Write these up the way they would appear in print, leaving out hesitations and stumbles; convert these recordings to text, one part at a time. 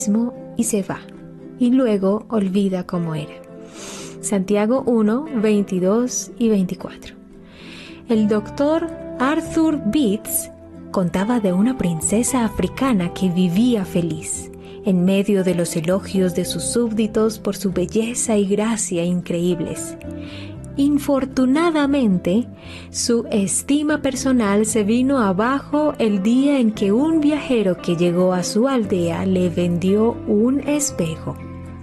y se va, y luego olvida cómo era. Santiago 1, 22 y 24. El doctor Arthur Beetz contaba de una princesa africana que vivía feliz, en medio de los elogios de sus súbditos por su belleza y gracia increíbles. Infortunadamente, su estima personal se vino abajo el día en que un viajero que llegó a su aldea le vendió un espejo.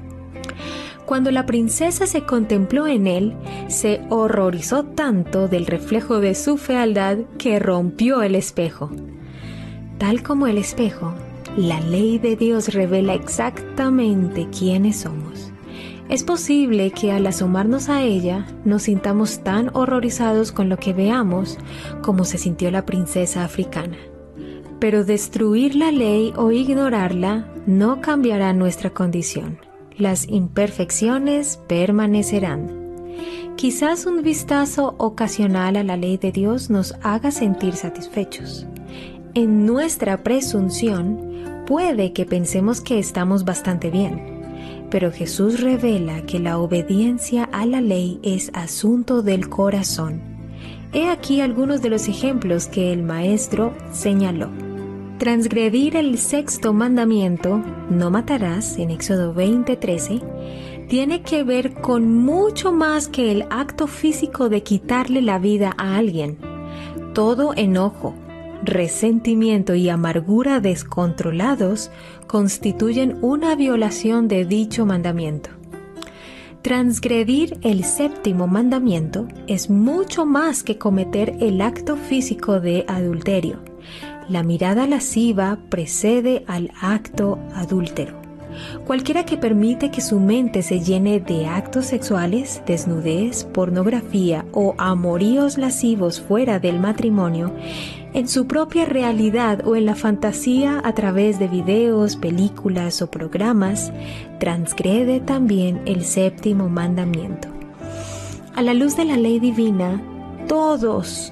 Cuando la princesa se contempló en él, se horrorizó tanto del reflejo de su fealdad que rompió el espejo. Tal como el espejo, la ley de Dios revela exactamente quiénes somos. Es posible que al asomarnos a ella nos sintamos tan horrorizados con lo que veamos como se sintió la princesa africana. Pero destruir la ley o ignorarla no cambiará nuestra condición. Las imperfecciones permanecerán. Quizás un vistazo ocasional a la ley de Dios nos haga sentir satisfechos. En nuestra presunción, puede que pensemos que estamos bastante bien. Pero Jesús revela que la obediencia a la ley es asunto del corazón. He aquí algunos de los ejemplos que el Maestro señaló. Transgredir el sexto mandamiento, no matarás, en Éxodo 20:13, tiene que ver con mucho más que el acto físico de quitarle la vida a alguien. Todo enojo, resentimiento y amargura descontrolados constituyen una violación de dicho mandamiento. Transgredir el séptimo mandamiento es mucho más que cometer el acto físico de adulterio. La mirada lasciva precede al acto adúltero. Cualquiera que permite que su mente se llene de actos sexuales, desnudez, pornografía o amoríos lascivos fuera del matrimonio, en su propia realidad o en la fantasía a través de videos, películas o programas, transgrede también el séptimo mandamiento. A la luz de la ley divina, todos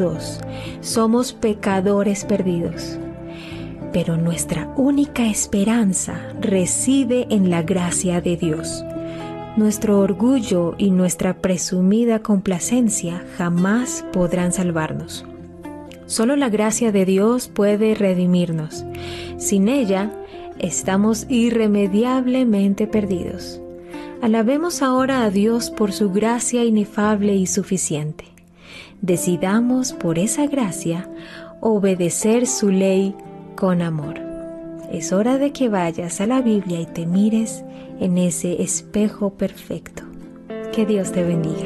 somos pecadores perdidos. Pero nuestra única esperanza reside en la gracia de Dios. Nuestro orgullo y nuestra presumida complacencia jamás podrán salvarnos. Solo la gracia de Dios puede redimirnos. Sin ella, estamos irremediablemente perdidos. Alabemos ahora a Dios por su gracia inefable y suficiente. Decidamos por esa gracia obedecer su ley con amor. Es hora de que vayas a la Biblia y te mires en ese espejo perfecto. Que Dios te bendiga.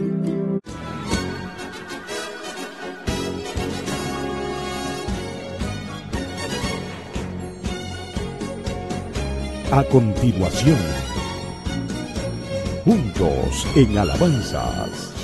A continuación, juntos en alabanzas.